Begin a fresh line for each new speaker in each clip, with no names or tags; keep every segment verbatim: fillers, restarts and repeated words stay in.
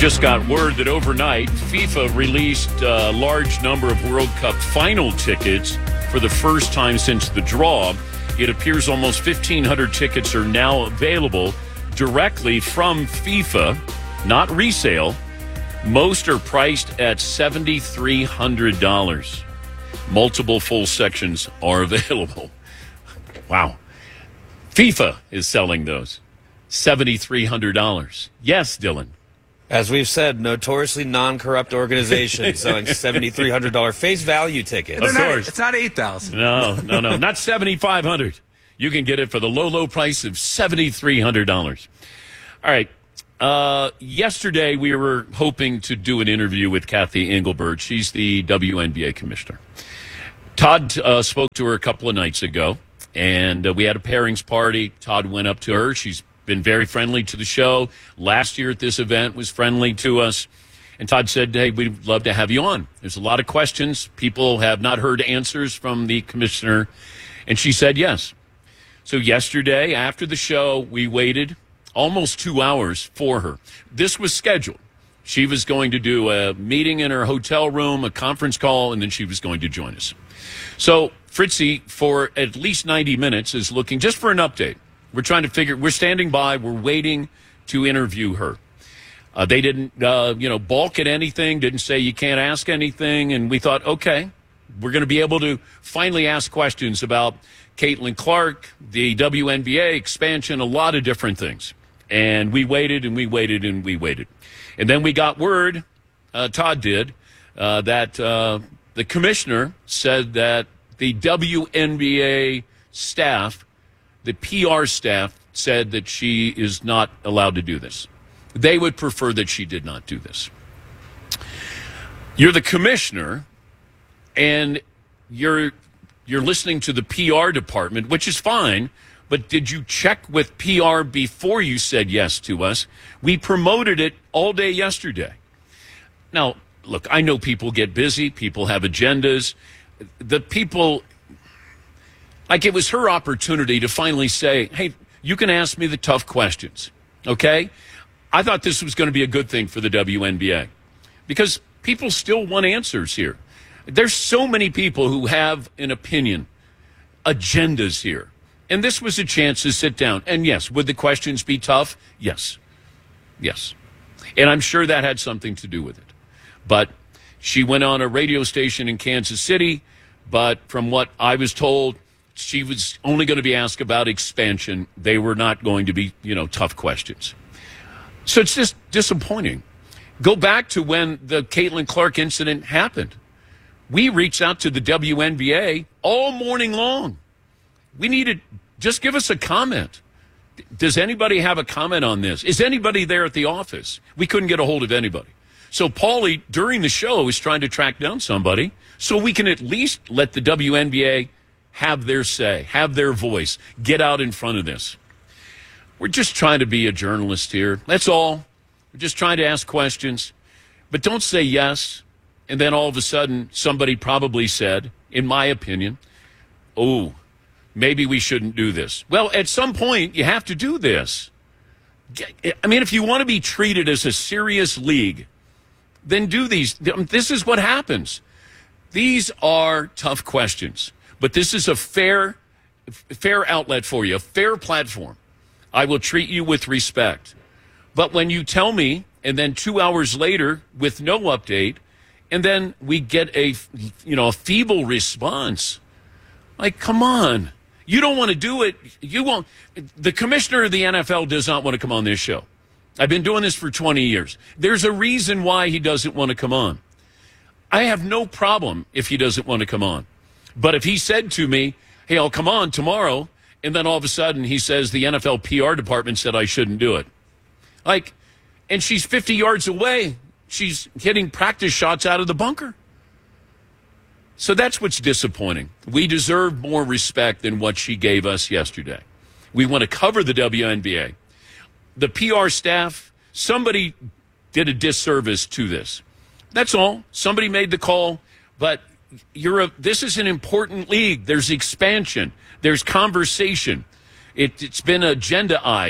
just got word that overnight, FIFA released a large number of World Cup final tickets for the first time since the draw. It appears almost fifteen hundred tickets are now available directly from FIFA, not resale. Most are priced at seven thousand three hundred dollars. Multiple full sections are available. Wow. FIFA is selling those. seven thousand three hundred dollars. Yes, Dylan.
As we've said, notoriously non-corrupt organization selling seven thousand three hundred dollars face value tickets.
Of
not,
course.
It's not eight thousand
No,
dollars.
no, no. Not seven thousand five hundred dollars. You can get it for the low, low price of seven thousand three hundred dollars. All right. Uh, yesterday, we were hoping to do an interview with Kathy Engelbert. She's the W N B A commissioner. Todd uh, spoke to her a couple of nights ago, and uh, we had a pairings party. Todd went up to her. She's been very friendly to the show. Last year at this event was friendly to us. And Todd said, hey, we'd love to have you on. There's a lot of questions. People have not heard answers from the commissioner. And she said yes. So yesterday, after the show, we waited almost two hours for her. This was scheduled. She was going to do a meeting in her hotel room, a conference call, and then she was going to join us. So Fritzy, for at least ninety minutes, is looking just for an update. We're trying to figure, we're standing by, we're waiting to interview her. Uh, they didn't, uh, you know, balk at anything, didn't say you can't ask anything, and we thought, okay, we're going to be able to finally ask questions about Caitlin Clark, the W N B A expansion, a lot of different things. And we waited and we waited and we waited. And then we got word, uh, Todd did, uh, that uh, the commissioner said that the W N B A staff, the P R staff, said that she is not allowed to do this. They would prefer that she did not do this. You're the commissioner, and you're you're listening to the P R department, which is fine, but did you check with P R before you said yes to us? We promoted it all day yesterday. Now, look, I know people get busy. People have agendas. The people... Like, it was her opportunity to finally say, hey, you can ask me the tough questions, okay? I thought this was going to be a good thing for the W N B A because people still want answers here. There's so many people who have an opinion, agendas here. And this was a chance to sit down. And, yes, would the questions be tough? Yes. Yes. And I'm sure that had something to do with it. But she went on a radio station in Kansas City, but from what I was told, she was only going to be asked about expansion. They were not going to be, you know, tough questions. So it's just disappointing. Go back to when the Caitlin Clark incident happened. We reached out to the W N B A all morning long. We needed, just give us a comment. Does anybody have a comment on this? Is anybody there at the office? We couldn't get a hold of anybody. So Paulie, during the show, is trying to track down somebody so we can at least let the W N B A have their say, have their voice, get out in front of this. We're just trying to be a journalist here. That's all. We're just trying to ask questions. But don't say yes, and then all of a sudden somebody probably said, in my opinion, oh, maybe we shouldn't do this. Well, at some point, you have to do this. I mean, if you want to be treated as a serious league, then do these. This is what happens. These are tough questions. But this is a fair, fair outlet for you, a fair platform. I will treat you with respect. But when you tell me, and then two hours later with no update, and then we get a, you know, a feeble response, like, come on. You don't want to do it. You won't. The commissioner of the N F L does not want to come on this show. I've been doing this for twenty years. There's a reason why he doesn't want to come on. I have no problem if he doesn't want to come on. But if he said to me, hey, I'll come on tomorrow, and then all of a sudden he says the N F L P R department said I shouldn't do it. Like, and she's fifty yards away. She's hitting practice shots out of the bunker. So that's what's disappointing. We deserve more respect than what she gave us yesterday. We want to cover the W N B A. The P R staff, somebody did a disservice to this. That's all. Somebody made the call, but You're a, this is an important league. There's expansion. There's conversation. It, it's been agendaized.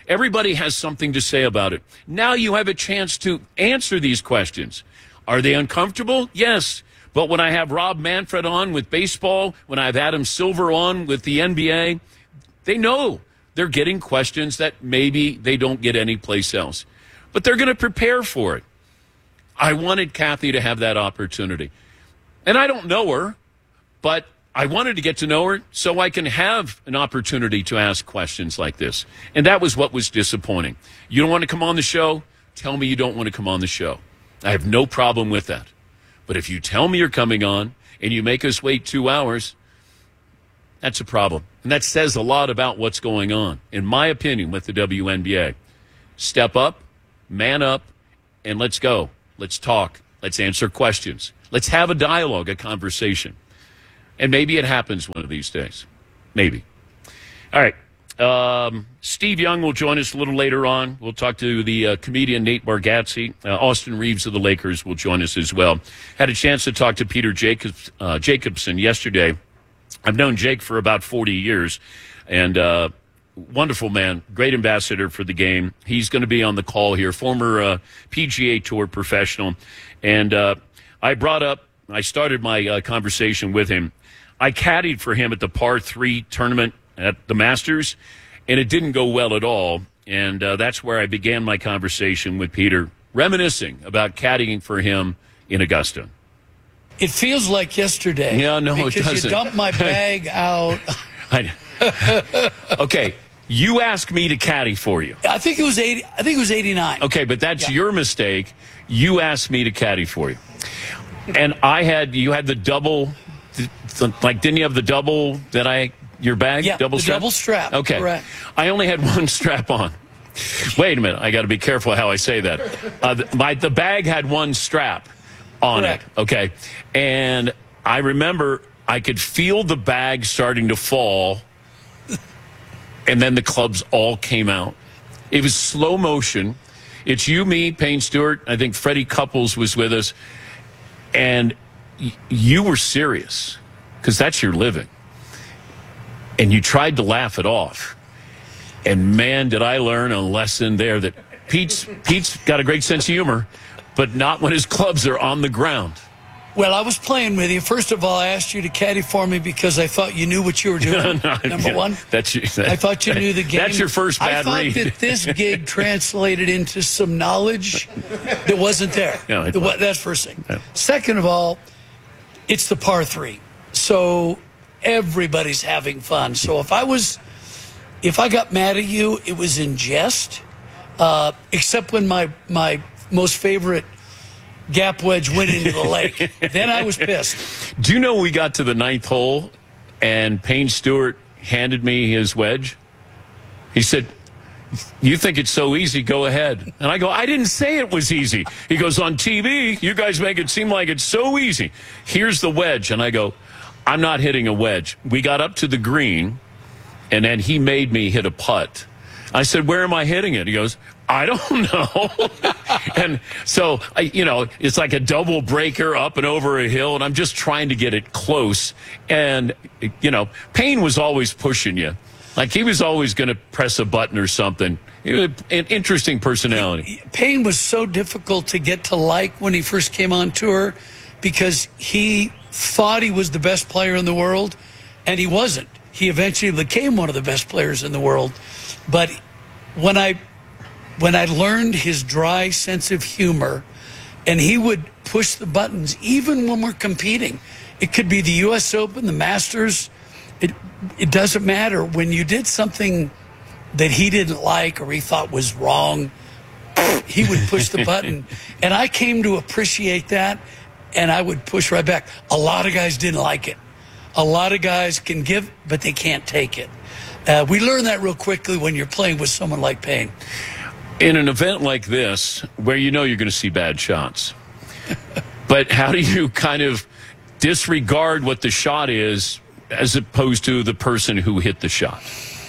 Everybody has something to say about it. Now you have a chance to answer these questions. Are they uncomfortable? Yes. But when I have Rob Manfred on with baseball, when I have Adam Silver on with the N B A, they know they're getting questions that maybe they don't get anyplace else. But they're going to prepare for it. I wanted Kathy to have that opportunity. And I don't know her, but I wanted to get to know her so I can have an opportunity to ask questions like this. And that was what was disappointing. You don't want to come on the show? Tell me you don't want to come on the show. I have no problem with that. But if you tell me you're coming on and you make us wait two hours, that's a problem. And that says a lot about what's going on, in my opinion, with the W N B A. Step up, man up, and let's go. Let's talk. Let's answer questions. Let's have a dialogue, a conversation. And maybe it happens one of these days. Maybe. All right. Um, Steve Young will join us a little later on. We'll talk to the uh, comedian Nate Bargatze. Uh, Austin Reeves of the Lakers will join us as well. Had a chance to talk to Peter Jacobs, uh, Jacobson yesterday. I've known Jake for about forty years, and uh, wonderful man, great ambassador for the game. He's going to be on the call here, former uh, P G A Tour professional. And uh, I brought up, I started my uh, conversation with him. I caddied for him at the par three tournament at the Masters, and it didn't go well at all. And uh, that's where I began my conversation with Peter, reminiscing about caddying for him in Augusta.
It feels like yesterday.
Yeah, no, it doesn't.
Because you dumped my bag out.
I, okay, you asked me to caddy for you.
I think it was eighty. I think it was eighty-nine.
Okay, but that's
Yeah.
your mistake. You asked me to caddy for you, and I had you had the double. Like, didn't you have the double that I your bag?
Yeah,
double
the
strap?
double strap.
Okay,
Correct.
I only had one strap on. Wait a minute, I got to be careful how I say that. Uh, the, my the bag had one strap on
Correct.
it. Okay, and I remember I could feel the bag starting to fall, and then the clubs all came out. It was slow motion. It's you, me, Payne Stewart. I think Freddie Couples was with us, and y- you were serious because that's your living. And you tried to laugh it off. And, man, did I learn a lesson there that Pete's, Pete's got a great sense of humor, but not when his clubs are on the ground.
Well, I was playing with you. First of all, I asked you to caddy for me because I thought you knew what you were doing.
No,
Number
yeah,
one.
That's your, that,
I thought you knew the game.
That's your first bad
I thought
read.
that this gig translated into some knowledge that wasn't there.
No, it
The-
wasn't.
that's first thing.
Yeah.
Second of all, it's the par three. So everybody's having fun. So if I was, if I got mad at you, it was in jest, uh, except when my, my most favorite gap wedge went into the lake. Then I was pissed.
Do you know we got to the ninth hole and Payne Stewart handed me his wedge? He said, "You think it's so easy, go ahead." And I go, "I didn't say it was easy." He goes, "On T V, you guys make it seem like it's so easy. Here's the wedge." And I go, "I'm not hitting a wedge." We got up to the green, and then he made me hit a putt. I said, "Where am I hitting it?" He goes, "I don't know." And so, I, you know, it's like a double breaker up and over a hill, and I'm just trying to get it close. And, you know, Payne was always pushing you. Like, he was always going to press a button or something. He was an interesting personality.
Payne was so difficult to get to like when he first came on tour because he thought he was the best player in the world, and he wasn't. He eventually became one of the best players in the world. But when I when I learned his dry sense of humor, and he would push the buttons even when we're competing. It could be the U S Open, the Masters. It it doesn't matter. When you did something that he didn't like or he thought was wrong, he would push the button. And I came to appreciate that, and I would push right back. A lot of guys didn't like it. A lot of guys can give, but they can't take it. Uh, we learn that real quickly when you're playing with someone like Payne.
In an event like this, where you know you're going to see bad shots, but how do you kind of disregard what the shot is as opposed to the person who hit the shot?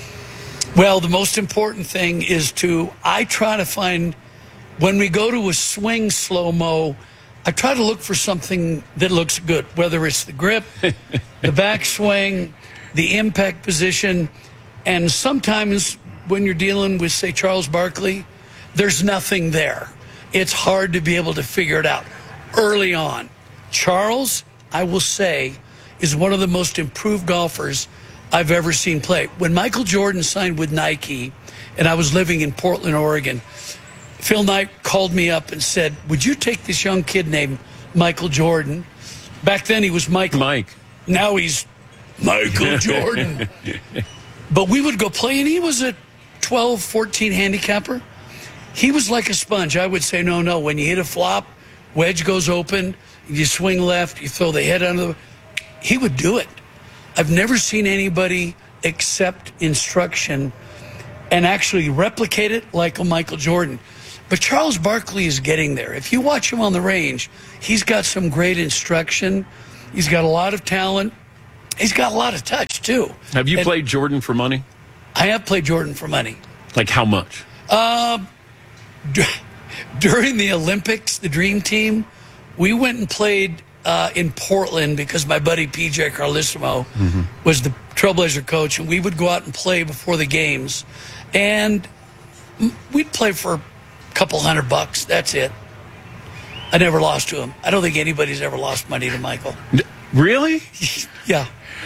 Well, the most important thing is to, I try to find, when we go to a swing slow-mo, I try to look for something that looks good, whether it's the grip, the backswing, the impact position, and sometimes when you're dealing with, say, Charles Barkley, there's nothing there. It's hard to be able to figure it out early on. Charles, I will say, is one of the most improved golfers I've ever seen play. When Michael Jordan signed with Nike, and I was living in Portland, Oregon, Phil Knight called me up and said, would you take this young kid named Michael Jordan? Back then he was Michael.
Mike.
Now he's Michael Jordan. But we would go play, and he was a twelve, fourteen handicapper. He was like a sponge. I would say, no, no. When you hit a flop, wedge goes open, you swing left, you throw the head under the... He would do it. I've never seen anybody accept instruction and actually replicate it like a Michael Jordan. But Charles Barkley is getting there. If you watch him on the range, he's got some great instruction. He's got a lot of talent. He's got a lot of touch, too.
Have you
and
played Jordan for money?
I have played Jordan for money.
Like how much?
Uh, d- during the Olympics, the Dream Team, we went and played uh, in Portland because my buddy P J Carlissimo mm-hmm. was the Trailblazer coach, and we would go out and play before the games. And we'd play for a couple hundred bucks. That's it. I never lost to him. I don't think anybody's ever lost money to Michael.
Really?
Yeah.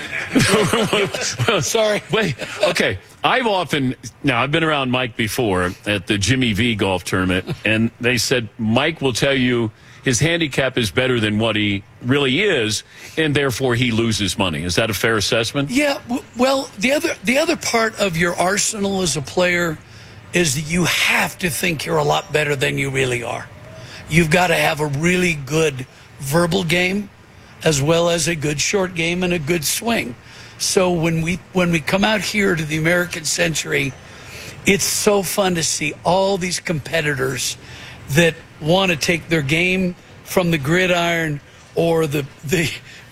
Sorry.
Wait, okay. I've often, now I've been around Mike before at the Jimmy V golf tournament, and they said Mike will tell you his handicap is better than what he really is, and therefore he loses money. Is that a fair assessment?
Yeah. W- well, the other the other part of your arsenal as a player is that you have to think you're a lot better than you really are. You've got to have a really good verbal game as well as a good short game and a good swing. So when we when we come out here to the American Century, it's so fun to see all these competitors that want to take their game from the gridiron or the the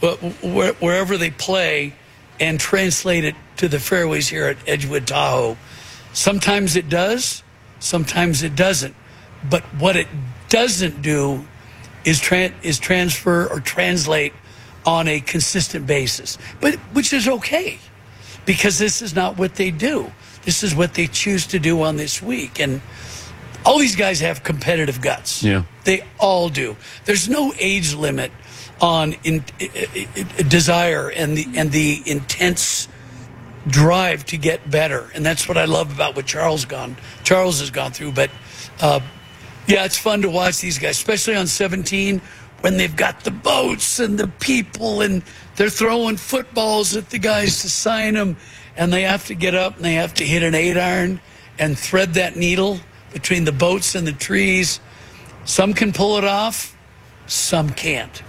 wherever they play and translate it to the fairways here at Edgewood Tahoe. Sometimes it does, sometimes it doesn't. But what it doesn't do is tran- is transfer or translate on a consistent basis, but which is okay because this is not what they do. This is what they choose to do on this week. And all these guys have competitive guts.
Yeah.
They all do. There's no age limit on in, in, in, desire and the and the intense drive to get better. And that's what I love about what Charles gone Charles has gone through. But uh, yeah, it's fun to watch these guys, especially on seventeen when they've got the boats and the people and they're throwing footballs at the guys to sign them, and they have to get up and they have to hit an eight iron and thread that needle between the boats and the trees. Some can pull it off, some can't.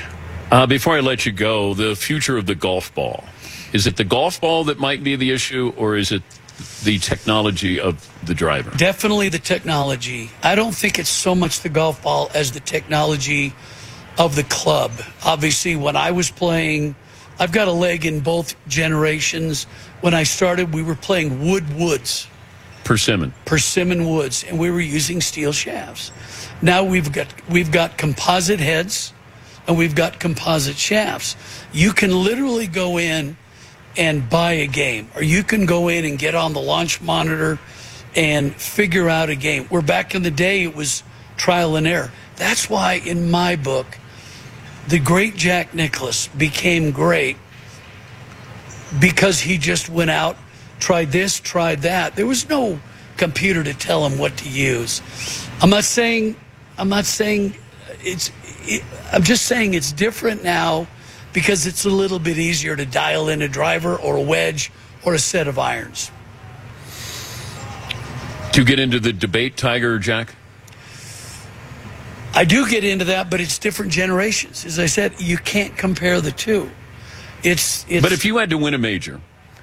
Uh, before I let you go, the future of the golf ball. Is it the golf ball that might be the issue, or is it the technology of the driver?
Definitely the technology. I don't think it's so much the golf ball as the technology of the club. Obviously, when I was playing, I've got a leg in both generations. When I started, we were playing wood woods.
Persimmon.
Persimmon woods, and we were using steel shafts. Now we've got we've got composite heads, and we've got composite shafts. You can literally go in and buy a game, or you can go in and get on the launch monitor and figure out a game. Where back in the day, it was trial and error. That's why, in my book, the great Jack Nicklaus became great because he just went out, tried this, tried that. There was no computer to tell him what to use. I'm not saying, I'm not saying it's, it, I'm just saying it's different now because it's a little bit easier to dial in a driver or a wedge or a set of irons.
Do you get into the debate, Tiger or Jack?
I do get into that, but it's different generations. As I said, you can't compare the two. It's, it's
But if you had to win a major,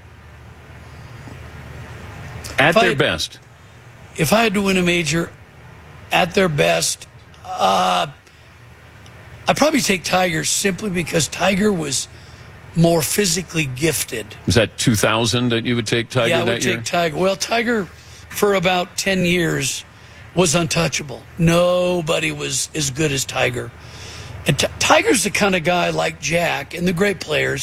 at their
I,
best.
If I had to win a major at their best, uh, I'd probably take Tiger simply because Tiger was more physically gifted.
Was that two thousand that you would take Tiger
yeah, I
that
would
year?
take Tiger. Well, Tiger, for about ten years, was untouchable. Nobody was as good as Tiger. And T- Tiger's the kind of guy like Jack and the great players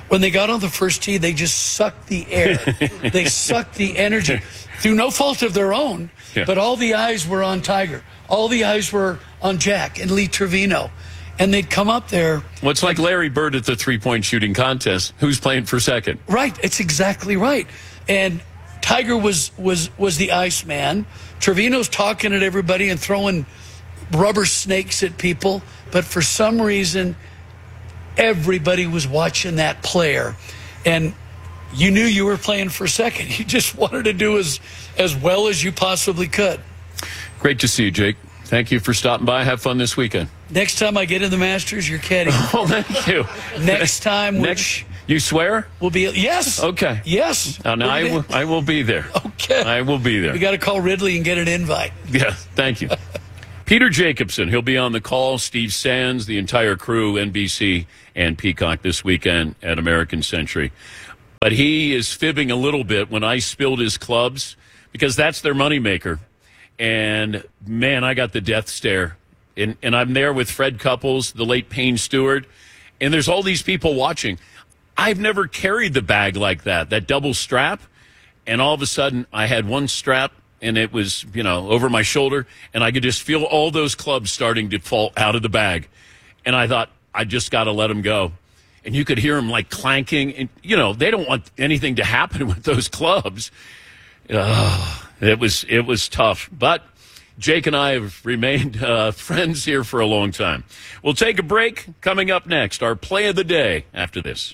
When they got on the first tee, they just sucked the air. They sucked the energy through no fault of their own,
yeah.
but all the eyes were on Tiger. All the eyes were on Jack and Lee Trevino. And they'd come up there.
Well, it's like Larry Bird at the three-point shooting contest. Who's playing for second?
Right. It's exactly right. And Tiger was was was the ice man. Trevino's talking at everybody and throwing rubber snakes at people. But for some reason, everybody was watching that player. And you knew you were playing for second. You just wanted to do as, as well as you possibly could.
Great to see you, Jake. Thank you for stopping by. Have fun this weekend.
Next time I get in the Masters, you're caddying.
Oh, thank you.
Next time,
Next,
which
you swear?
will be yes.
Okay.
Yes.
Now, now I will. I will be there.
Okay.
I will be there.
We got to call Ridley and get an invite.
Yeah. Thank you. Peter Jacobson. He'll be on the call. Steve Sands, the entire crew, N B C and Peacock this weekend at American Century. But he is fibbing a little bit when I spilled his clubs because that's their moneymaker. And, man, I got the death stare. And, and I'm there with Fred Couples, the late Payne Stewart, and there's all these people watching. I've never carried the bag like that, that double strap. And all of a sudden, I had one strap, and it was, you know, over my shoulder, and I could just feel all those clubs starting to fall out of the bag. And I thought, I just got to let them go. And you could hear them, like, clanking. And, you know, they don't want anything to happen with those clubs. Ugh. It was it was tough, but Jake and I have remained uh, friends here for a long time. We'll take a break. Coming up next, our play of the day after this.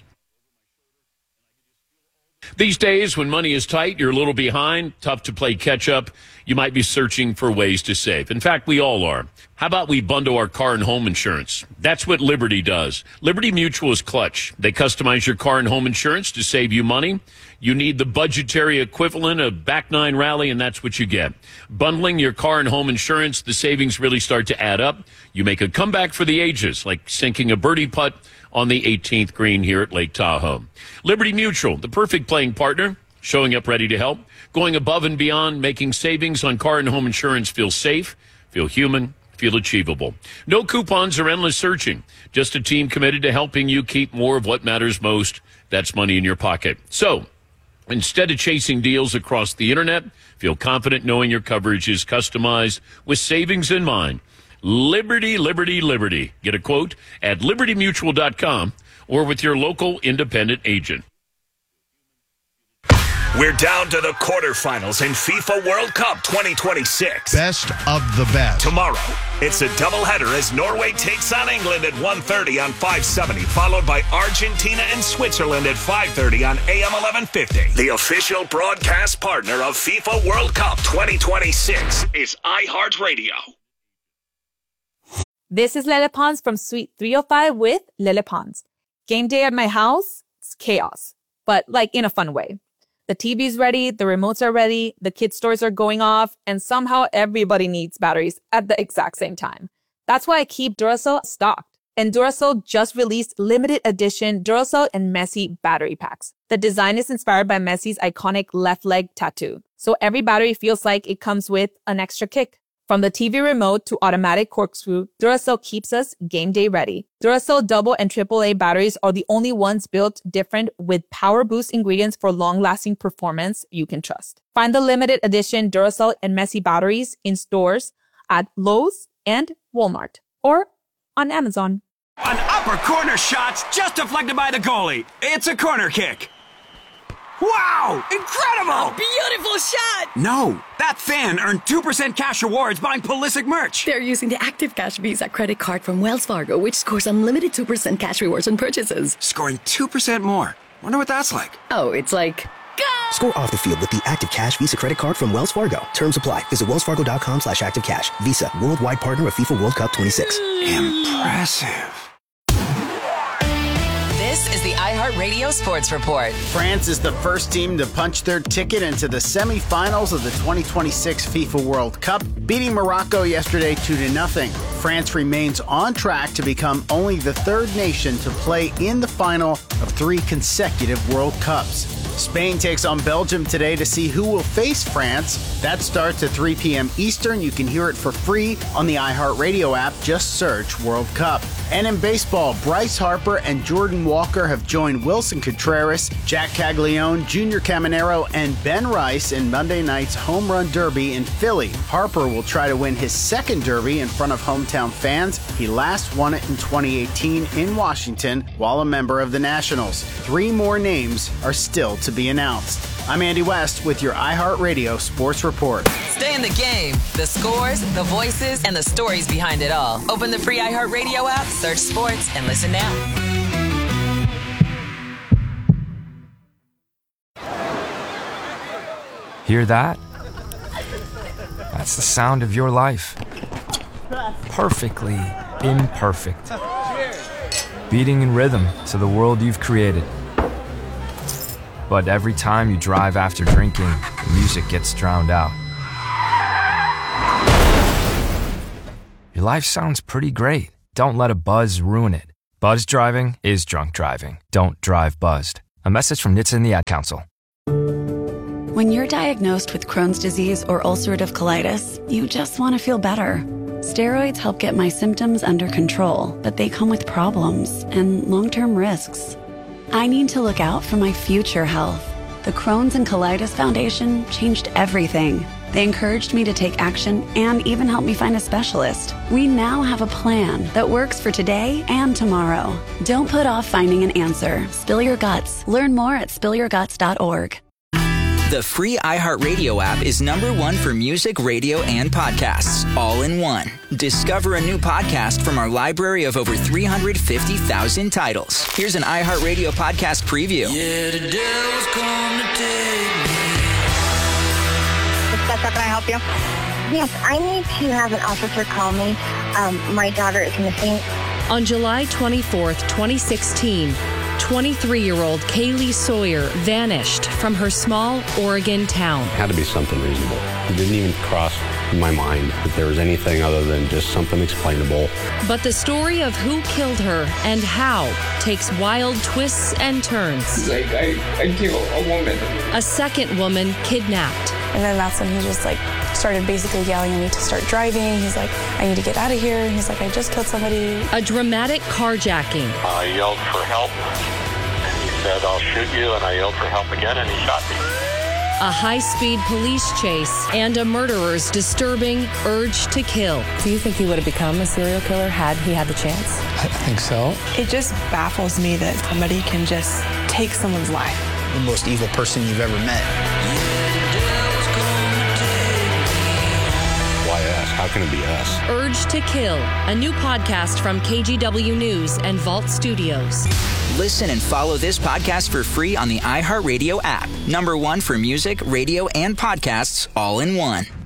These days, when money is tight, you're a little behind, tough to play catch-up, you might be searching for ways to save. In fact, we all are. How about we bundle our car and home insurance? That's what Liberty does. Liberty Mutual is clutch. They customize your car and home insurance to save you money. You need the budgetary equivalent of back nine rally, and that's what you get. Bundling your car and home insurance, the savings really start to add up. You make a comeback for the ages, like sinking a birdie putt on the eighteenth green here at Lake Tahoe. Liberty Mutual, the perfect playing partner, showing up ready to help, going above and beyond, making savings on car and home insurance feel safe, feel human, feel achievable. No coupons or endless searching, just a team committed to helping you keep more of what matters most. That's money in your pocket. So, instead of chasing deals across the internet, feel confident knowing your coverage is customized with savings in mind. Liberty, Liberty, Liberty. Get a quote at liberty mutual dot com or with your local independent agent.
We're down to the quarterfinals in FIFA World Cup twenty twenty-six.
Best of the best.
Tomorrow, it's a doubleheader as Norway takes on England at one thirty on five seventy, followed by Argentina and Switzerland at five thirty on A M eleven fifty. The official broadcast partner of FIFA World Cup twenty twenty-six is iHeartRadio.
This is Lele Pons from Suite three oh five with Lele Pons. Game day at my house, it's chaos, but like in a fun way. The T V's ready, the remotes are ready, the kids' toys are going off, and somehow everybody needs batteries at the exact same time. That's why I keep Duracell stocked. And Duracell just released limited edition Duracell and Messi battery packs. The design is inspired by Messi's iconic left leg tattoo, so every battery feels like it comes with an extra kick. From the T V remote to automatic corkscrew, Duracell keeps us game day ready. Duracell double and triple A batteries are the only ones built different with power boost ingredients for long-lasting performance you can trust. Find the limited edition Duracell and Messi batteries in stores at Lowe's and Walmart or on Amazon.
An upper corner shot's just deflected by the goalie. It's a corner kick. Wow! Incredible!
Beautiful shot!
No, that fan earned two percent cash rewards buying Pulisic merch.
They're using the Active Cash Visa credit card from Wells Fargo, which scores unlimited two percent cash rewards on purchases.
Scoring two percent more. Wonder what that's like.
Oh, it's like... Go!
Score off the field with the Active Cash Visa credit card from Wells Fargo. Terms apply. Visit wellsfargo.com slash active cash. Visa, worldwide partner of FIFA World Cup twenty-six.
Impressive.
This is the iHeartRadio Sports Report.
France is the first team to punch their ticket into the semifinals of the twenty twenty-six FIFA World Cup, beating Morocco yesterday two to nothing. France remains on track to become only the third nation to play in the final of three consecutive World Cups. Spain takes on Belgium today to see who will face France. That starts at three p.m. Eastern. You can hear it for free on the iHeartRadio app. Just search World Cup. And in baseball, Bryce Harper and Jordan Walker have joined Wilson Contreras, Jack Caglione, Junior Caminero, and Ben Rice in Monday night's Home Run Derby in Philly. Harper will try to win his second Derby in front of hometown fans. He last won it in twenty eighteen in Washington while a member of the Nationals. Three more names are still to be announced. I'm Andy West with your iHeartRadio Sports Report.
Stay in the game. The scores, the voices, and the stories behind it all. Open the free iHeartRadio app, search sports, and listen now.
Hear that? That's the sound of your life. Perfectly imperfect. Beating in rhythm to the world you've created. But every time you drive after drinking, the music gets drowned out. Your life sounds pretty great. Don't let a buzz ruin it. Buzz driving is drunk driving. Don't drive buzzed. A message from N H T S A and the Ad Council.
When you're diagnosed with Crohn's disease or ulcerative colitis, you just want to feel better. Steroids help get my symptoms under control, but they come with problems and long-term risks. I need to look out for my future health. The Crohn's and Colitis Foundation changed everything. They encouraged me to take action and even helped me find a specialist. We now have a plan that works for today and tomorrow. Don't put off finding an answer. Spill your guts. Learn more at spill your guts dot org.
The free iHeartRadio app is number one for music, radio, and podcasts, all in one. Discover a new podcast from our library of over three hundred fifty thousand titles. Here's an iHeartRadio podcast preview.
Yeah, the devil's come to take me.
How can I help you? Yes, I need to have an officer call me. Um, my daughter is missing.
On July twenty-fourth, twenty sixteen, twenty-three-year-old Kaylee Sawyer vanished from her small Oregon town.
It had to be something reasonable. It didn't even cross my mind that there was anything other than just something explainable.
But the story of who killed her and how takes wild twists and turns.
Like, I, I killed a woman.
A second woman kidnapped.
And then that's when he just like started basically yelling at me to start driving. He's like, I need to get out of here. He's like, I just killed somebody.
A dramatic carjacking.
I yelled for help, and he said, I'll shoot you, and I yelled for help again, and he shot me.
A high-speed police chase and a murderer's disturbing urge to kill.
Do you think he would have become a serial killer had he had the chance?
I think so.
It just baffles me that somebody can just take someone's life.
The most evil person you've ever met.
Why us? How can it be us?
Urge to Kill, a new podcast from K G W News and Vault Studios.
Listen and follow this podcast for free on the iHeartRadio app. Number one for music, radio, and podcasts, all in one.